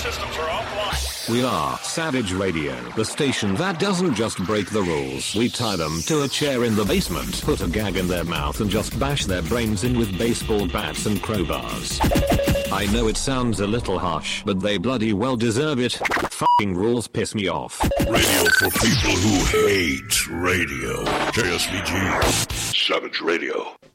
systems are offline. We are Savage Radio, the station that doesn't just break the rules. We tie them to a chair in the basement, put a gag in their mouth and just bash their brains in with baseball bats and crowbars. I know it sounds a little harsh, but they bloody well deserve it. Fucking rules piss me off. Radio for people who hate radio. KSVG. Savage Radio.